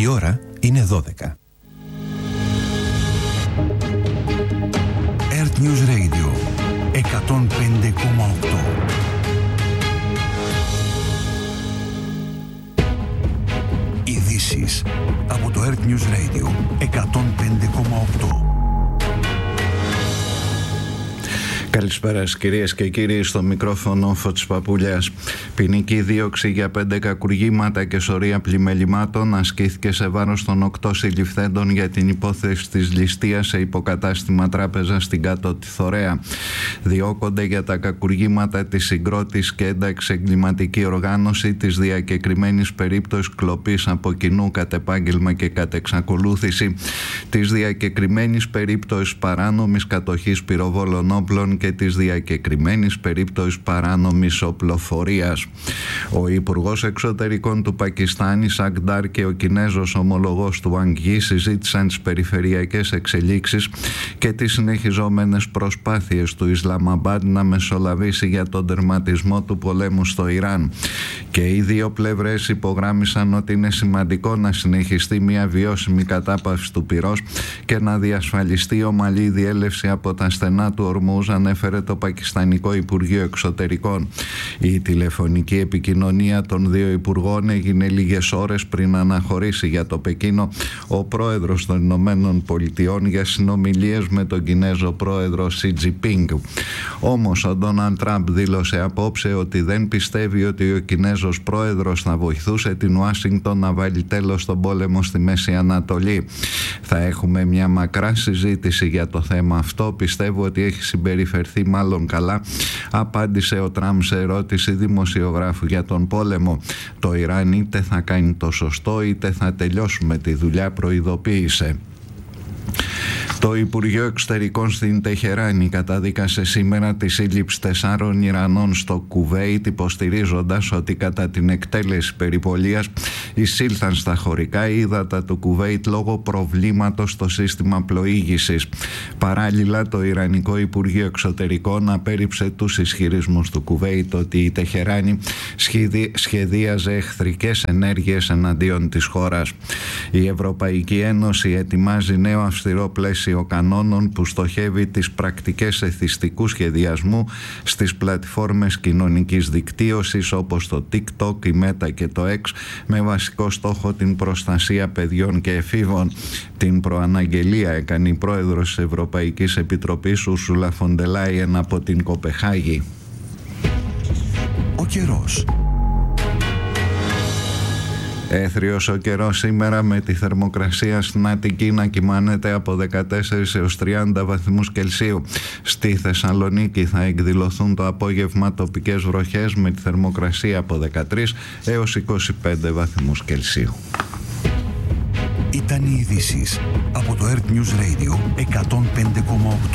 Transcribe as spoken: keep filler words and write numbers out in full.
Η ώρα είναι δώδεκα. Earth News Radio εκατόν πέντε κόμμα οκτώ. Ειδήσεις από το Earth News Radio εκατόν πέντε κόμμα οκτώ. Καλησπέρα κυρίες και κύριοι, στο μικρόφωνο Φώτης Παπούλιας. Ποινική δίωξη για πέντε κακουργήματα και σωρία πλημελημάτων ασκήθηκε σε βάρος των οκτώ συλληφθέντων για την υπόθεση της ληστείας σε υποκατάστημα τράπεζα στην Κάτω Θωρέα. Διώκονται για τα κακουργήματα της συγκρότης και ένταξη εγκληματική οργάνωση, της διακεκριμένης περίπτωσης κλοπής από κοινού κατ' επάγγελμα και κατ' εξακολούθηση, της διακεκριμένης περίπτωσης παράνομης κατοχής πυροβόλων όπλων και της διακεκριμένης περίπτωσης παράνομης οπλοφορίας. Ο Υπουργός Εξωτερικών του Πακιστάν, Ισακ Ντάρ, και ο Κινέζος ομολογός του Ουανγκ Γι συζήτησαν τις περιφερειακές εξελίξεις και τις συνεχιζόμενες προσπάθειες του Ισλαμαμπάντ να μεσολαβήσει για τον τερματισμό του πολέμου στο Ιράν. Και οι δύο πλευρές υπογράμμισαν ότι είναι σημαντικό να συνεχιστεί μια βιώσιμη κατάπαυση του πυρός και να διασφαλιστεί ομαλή διέλευση από τα στενά του Ορμούζ, ανέφερε το Πακιστανικό Υπουργείο Εξωτερικών. Η τηλεφωνική επικοινωνία των δύο υπουργών έγινε λίγες ώρες πριν αναχωρήσει για το Πεκίνο ο πρόεδρος των Ηνωμένων Πολιτειών για συνομιλίες με τον Κινέζο πρόεδρο Σι Τζινπίνγκ. Όμως ο Ντόναλντ Τραμπ δήλωσε απόψε ότι δεν πιστεύει ότι ο Κινέζος πρόεδρος θα βοηθούσε την Ουάσιγκτον να βάλει τέλος στον πόλεμο στη Μέση Ανατολή. Θα έχουμε μια μακρά συζήτηση για το θέμα αυτό. Πιστεύω ότι έχει συμπεριφερθεί μάλλον καλά, απάντησε ο Τραμπ σε ερώτηση δημοσιογράφου για τον πόλεμο. Το Ιράν είτε θα κάνει το σωστό είτε θα τελειώσουμε τη δουλειά, προειδοποίησε. Το Υπουργείο Εξωτερικών στην Τεχεράνη καταδίκασε σήμερα τη σύλληψη τεσσάρων Ιρανών στο Κουβέιτ, υποστηρίζοντας ότι κατά την εκτέλεση περιπολίας εισήλθαν στα χωρικά ύδατα του Κουβέιτ λόγω προβλήματος στο σύστημα πλοήγησης. Παράλληλα, το Ιρανικό Υπουργείο Εξωτερικών απέρριψε τους ισχυρισμούς του Κουβέιτ ότι η Τεχεράνη σχεδίαζε εχθρικές ενέργειες εναντίον της χώρας. Η Ευρωπαϊκή Ένωση ετοιμάζει νέο αυστηρό πλαίσιο κανόνων που στοχεύει τις πρακτικές εθιστικού σχεδιασμού στις πλατφόρμες κοινωνικής δικτύωσης όπως το TikTok, η Meta και το X, με βασικό στόχο την προστασία παιδιών και εφήβων. Την προαναγγελία έκανε η πρόεδρος της Ευρωπαϊκής Επιτροπής, Ούρσουλα φον ντερ Λάιεν, από την Κοπεχάγη. Ο καιρός. Έθριος ο καιρός σήμερα, με τη θερμοκρασία στην Αττική να κυμανέται από δεκατέσσερις έως τριάντα βαθμούς Κελσίου. Στη Θεσσαλονίκη θα εκδηλωθούν το απόγευμα τοπικές βροχές με τη θερμοκρασία από δεκατρείς έως είκοσι πέντε βαθμούς Κελσίου. Ήταν οι ειδήσεις από το Earth News Radio εκατόν πέντε κόμμα οκτώ.